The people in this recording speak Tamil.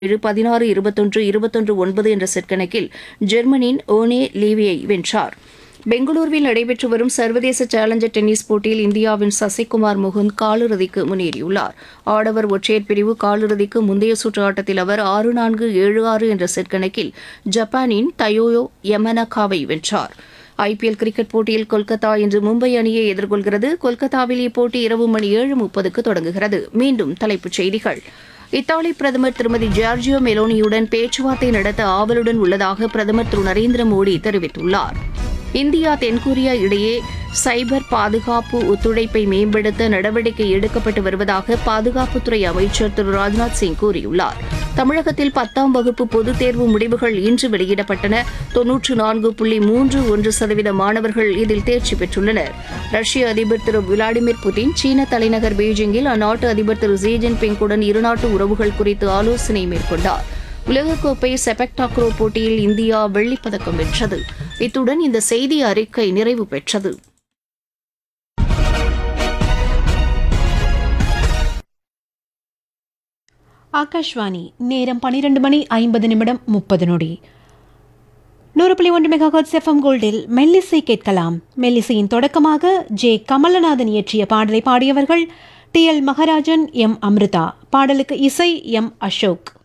16, 21, 21-9 என்ற செட் கணக்கில் ஜெர்மனியின் ஓனே லீவியை வென்றார். பெங்களூருவில் நடைபெற்று வரும் சர்வதேச சேலஞ்சர் டென்னிஸ் போட்டியில் இந்தியாவின் சசிகுமார் முகுந்த் காலிறுதிக்கு முன்னேறியுள்ளார். ஆடவர் ஒற்றையர் பிரிவு காலிறுதிக்கு முந்தைய சுற்று ஆட்டத்தில் அவர் 6-4, 7-6 என்ற செட் கணக்கில் ஜப்பானின் தயோயோ யமனகாவை வென்றார். ஐபிஎல் கிரிக்கெட் போட்டியில் கொல்கத்தா இன்று மும்பை அணியை எதிர்கொள்கிறது. கொல்கத்தாவில் இப்போட்டி இரவு மணி 7:30க்கு தொடங்குகிறது. மீண்டும் தலைப்புச் செய்திகள். இத்தாலி பிரதமர் திருமதி ஜார்ஜியோ மெலோனியுடன் பேச்சுவார்த்தை நடத்த ஆவலுடன் உள்ளதாக பிரதமர் திரு நரேந்திர மோடி தெரிவித்துள்ளார். இந்தியா தென்கொரியா இடையே சைபர் பாதுகாப்பு ஒத்துழைப்பை மேம்படுத்த நடவடிக்கை எடுக்கப்பட்டு வருவதாக பாதுகாப்புத்துறை அமைச்சர் திரு ராஜ்நாத் சிங் கூறியுள்ளார். தமிழகத்தில் 10ஆம் வகுப்பு பொதுத் தேர்வு முடிவுகள் இன்று வெளியிடப்பட்டன. 94.31% மாணவர்கள் இதில் தேர்ச்சி பெற்றுள்ளனர். ரஷ்ய அதிபர் திரு விளாடிமிர் புட்டின் சீன தலைநகர் பீஜிங்கில் அந்நாட்டு அதிபர் திரு ஜி ஜின்பிங்குடன் இருநாட்டு உறவுகள் குறித்து ஆலோசனை மேற்கொண்டார். உலகக்கோப்பை செபக் டாக்ரோ போட்டியில் இந்தியா வெள்ளிப்பதக்கம் வென்றது. இத்துடன் இந்த செய்தி அறிக்கை நிறைவு பெற்றது. ஆகாஷ்வாணி நேரம் 12:50 100.1 மெகாஹெர்ட்ஸ் எஃப்எம் கோல்டில் மெல்லிசை கேட்கலாம். மெல்லிசையின் தொடக்கமாக ஜே கமலநாதன் இயற்றிய பாடலை பாடியவர்கள் டி எல் மகராஜன், எம் அம்ருதா. பாடலுக்கு இசை எம் அசோக்.